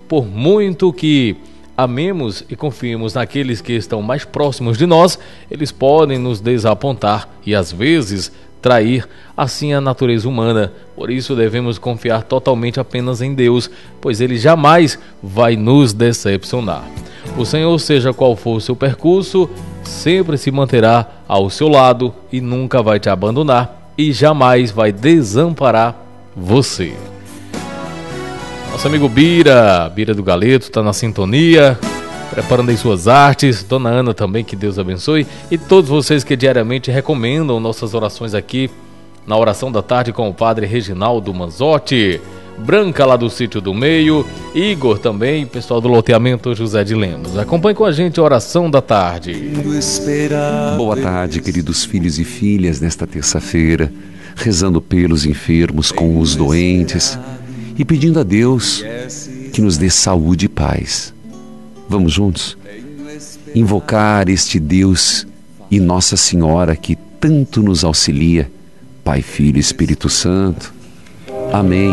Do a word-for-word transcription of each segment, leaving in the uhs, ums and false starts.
por muito que amemos e confiemos naqueles que estão mais próximos de nós, eles podem nos desapontar e às vezes trair assim a natureza humana. Por isso devemos confiar totalmente apenas em Deus, pois Ele jamais vai nos decepcionar. O Senhor, seja qual for o seu percurso, sempre se manterá ao seu lado e nunca vai te abandonar e jamais vai desamparar você. Nosso amigo Bira, Bira do Galeto, está na sintonia, preparando aí suas artes. Dona Ana também, que Deus abençoe. E todos vocês que diariamente recomendam nossas orações aqui na Oração da Tarde com o Padre Reginaldo Manzotti. Branca, lá do Sítio do Meio. Igor também, pessoal do loteamento José de Lemos. Acompanhe com a gente a Oração da Tarde. Boa tarde, queridos filhos e filhas, nesta terça-feira, rezando pelos enfermos, com os doentes e pedindo a Deus que nos dê saúde e paz. Vamos juntos invocar este Deus e Nossa Senhora que tanto nos auxilia, Pai, Filho e Espírito Santo. Amém.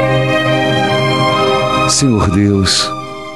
Senhor Deus,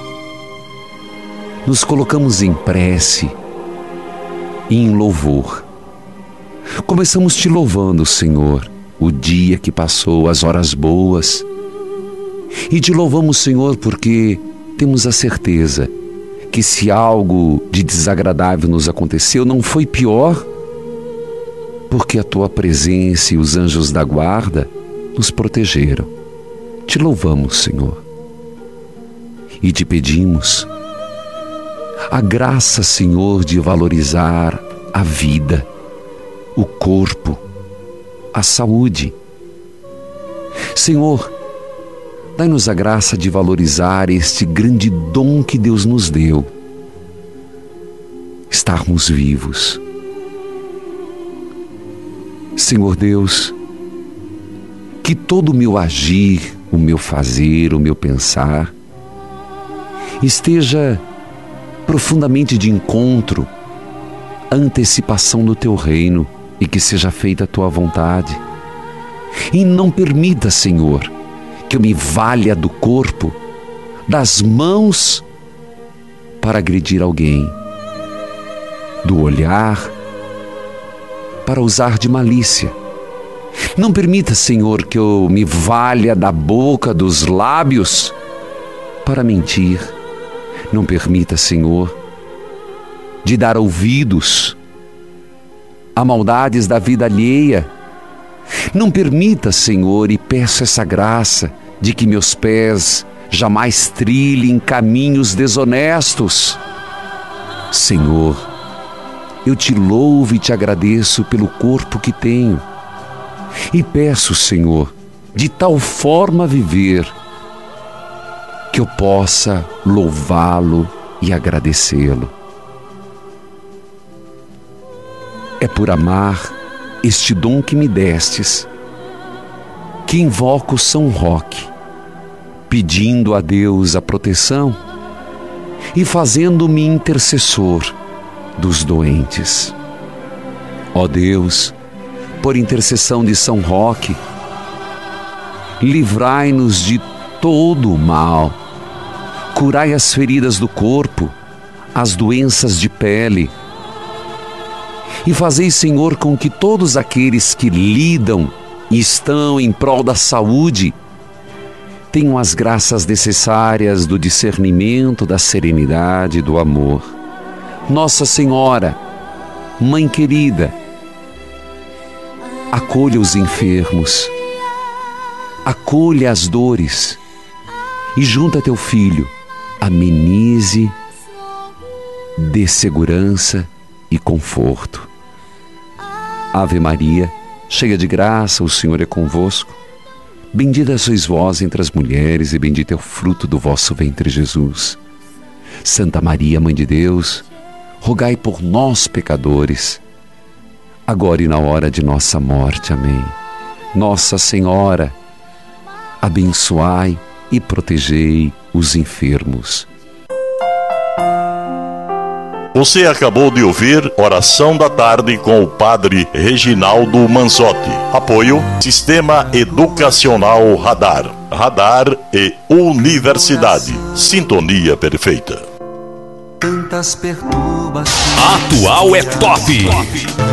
nos colocamos em prece e em louvor. Começamos te louvando, Senhor, o dia que passou, as horas boas. E te louvamos, Senhor, porque temos a certeza que se algo de desagradável nos aconteceu, não foi pior, porque a Tua presença e os anjos da guarda nos protegeram. Te louvamos, Senhor, e te pedimos a graça, Senhor, de valorizar a vida, o corpo, a saúde. Senhor, dai-nos a graça de valorizar este grande dom que Deus nos deu, estarmos vivos. Senhor Deus, que todo o meu agir, o meu fazer, o meu pensar, esteja profundamente de encontro à antecipação do Teu reino e que seja feita a Tua vontade. E não permita, Senhor, que eu me valha do corpo, das mãos, para agredir alguém, do olhar, para usar de malícia. Não permita, Senhor, que eu me valha da boca, dos lábios, para mentir. Não permita, Senhor, de dar ouvidos a maldades da vida alheia. Não permita, Senhor, e peço essa graça de que meus pés jamais trilhem caminhos desonestos. Senhor, eu te louvo e te agradeço pelo corpo que tenho e peço, Senhor, de tal forma viver que eu possa louvá-lo e agradecê-lo. É por amar este dom que me destes que invoco São Roque, pedindo a Deus a proteção e fazendo-me intercessor dos doentes. Ó Deus, por intercessão de São Roque, livrai-nos de todo o mal, curai as feridas do corpo, as doenças de pele, e fazei, Senhor, com que todos aqueles que lidam e estão em prol da saúde tenham as graças necessárias do discernimento, da serenidade, do amor. Nossa Senhora, Mãe querida, acolha os enfermos, acolha as dores e junto a Teu Filho amenize, dê segurança e conforto. Ave Maria, cheia de graça, o Senhor é convosco. Bendita sois vós entre as mulheres e bendito é o fruto do vosso ventre, Jesus. Santa Maria, Mãe de Deus, rogai por nós, pecadores, agora e na hora de nossa morte. Amém. Nossa Senhora, abençoai e protegei os enfermos. Você acabou de ouvir Oração da Tarde com o Padre Reginaldo Manzotti. Apoio Sistema Educacional Radar. Radar e Universidade. Sintonia perfeita. Tantas perturbações. Atual é top.